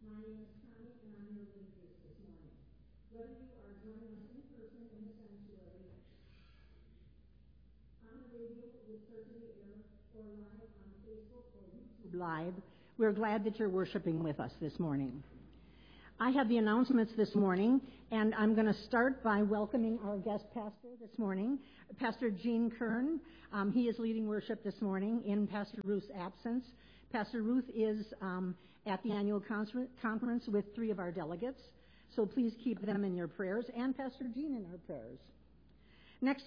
My name is Connie, and I'm your lead this morning. Whether you are joining us in person in the sanctuary, on the radio with Certainty Air, or live on Facebook or YouTube Live, we're glad that you're worshiping with us this morning. I have the announcements this morning, and I'm going to start by welcoming our guest pastor this morning, Pastor Gene Kern. He is leading worship this morning in Pastor Ruth's absence. Pastor Ruth is at the annual conference with 3 of our delegates, so please keep them in your prayers, and Pastor Gene in our prayers. Next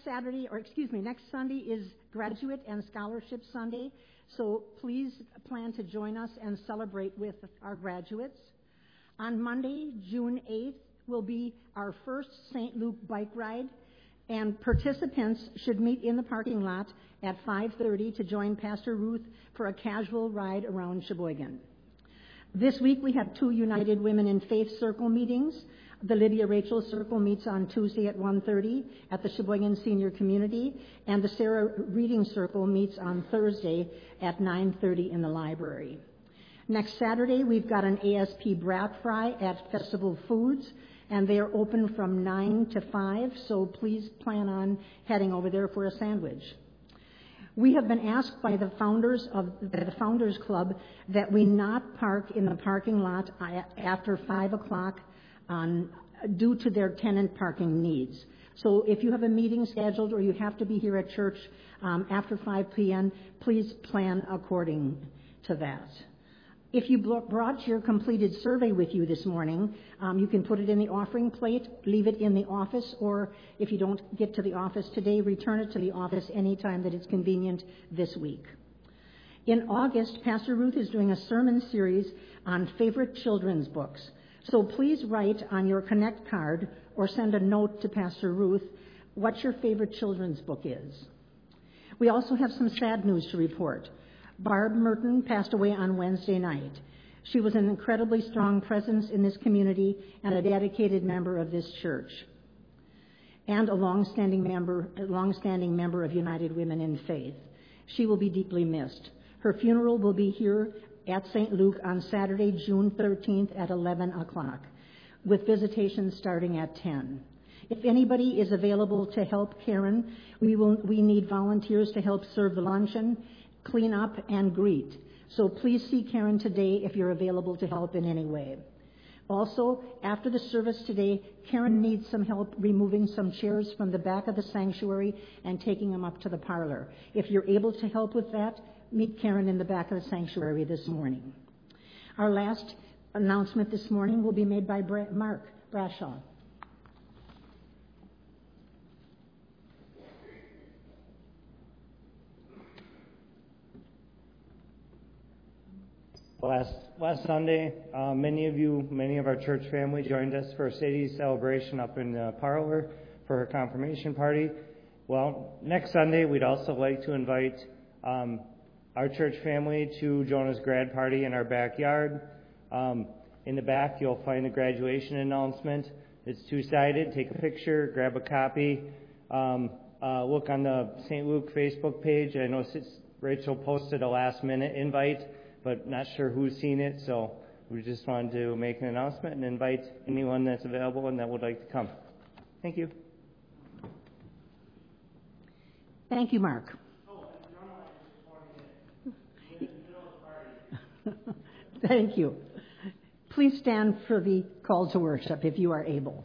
Sunday is Graduate and Scholarship Sunday, so please plan to join us and celebrate with our graduates. On Monday, June 8th, will be our first St. Luke bike ride, and participants should meet in the parking lot at 5:30 to join Pastor Ruth for a casual ride around Sheboygan. This week, we have 2 United Women in Faith Circle meetings. The Lydia Rachel Circle meets on Tuesday at 1:30 at the Sheboygan Senior Community, and the Sarah Reading Circle meets on Thursday at 9:30 in the library. Next Saturday, we've got an ASP brat fry at Festival Foods, and they are open from 9 to 5, so please plan on heading over there for a sandwich. We have been asked by the founders of the Founders Club that we not park in the parking lot after 5 o'clock due to their tenant parking needs. So if you have a meeting scheduled or you have to be here at church after 5 p.m., please plan according to that. If you brought your completed survey with you this morning, you can put it in the offering plate, leave it in the office, or if you don't get to the office today, return it to the office anytime that it's convenient this week. In August, Pastor Ruth is doing a sermon series on favorite children's books. So please write on your Connect card or send a note to Pastor Ruth what your favorite children's book is. We also have some sad news to report. Barb Merton passed away on Wednesday night. She was an incredibly strong presence in this community and a dedicated member of this church, and a long-standing member of United Women in Faith. She will be deeply missed. Her funeral will be here at St. Luke on Saturday, June 13th at 11 o'clock, with visitations starting at 10. If anybody is available to help Karen, we need volunteers to help serve the luncheon, clean up, and greet. So please see Karen today if you're available to help in any way. Also, after the service today, Karen needs some help removing some chairs from the back of the sanctuary and taking them up to the parlor. If you're able to help with that, meet Karen in the back of the sanctuary this morning. Our last announcement this morning will be made by Mark Brashaw. Last Sunday, many of our church family joined us for a Sadie's celebration up in the parlor for her confirmation party. Well, next Sunday, we'd also like to invite our church family to Jonah's grad party in our backyard. In the back, you'll find the graduation announcement. It's 2-sided. Take a picture, grab a copy. Look on the St. Luke Facebook page. I know Rachel posted a last-minute invite, but not sure who's seen it, so we just wanted to make an announcement and invite anyone that's available and that would like to come. Thank you. Thank you, Mark. Thank you. Please stand for the call to worship if you are able.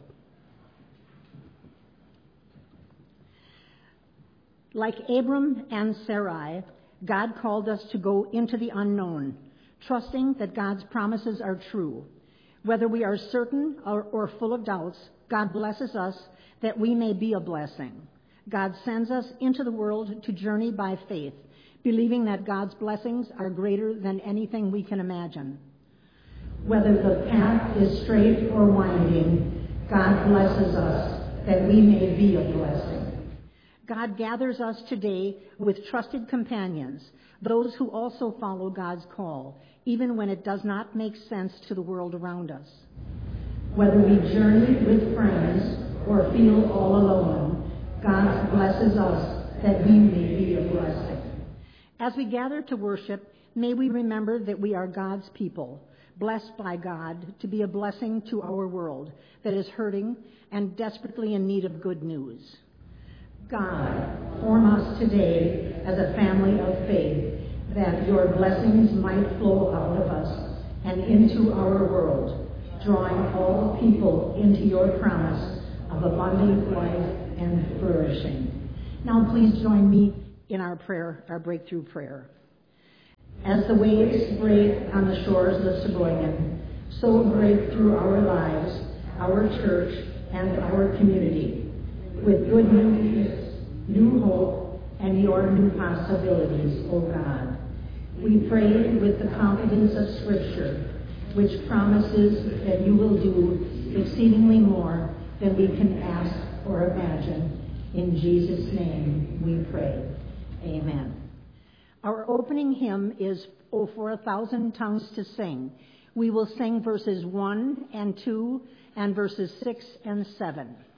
Like Abram and Sarai, God called us to go into the unknown, trusting that God's promises are true. Whether we are certain or full of doubts, God blesses us that we may be a blessing. God sends us into the world to journey by faith, believing that God's blessings are greater than anything we can imagine. Whether the path is straight or winding, God blesses us that we may be a blessing. God gathers us today with trusted companions, those who also follow God's call, even when it does not make sense to the world around us. Whether we journey with friends or feel all alone, God blesses us that we may be a blessing. As we gather to worship, may we remember that we are God's people, blessed by God to be a blessing to our world that is hurting and desperately in need of good news. God, form us today as a family of faith, that your blessings might flow out of us and into our world, drawing all people into your promise of abundant life and flourishing. Now please join me in our prayer, our breakthrough prayer. As the waves break on the shores of Sheboygan, so break through our lives, our church, and our community, with good news, new hope, and your new possibilities, O God. We pray with the confidence of Scripture, which promises that you will do exceedingly more than we can ask or imagine. In Jesus' name we pray. Amen. Our opening hymn is "Oh, for a Thousand Tongues to Sing." We will sing verses 1 and 2 and verses 6 and 7.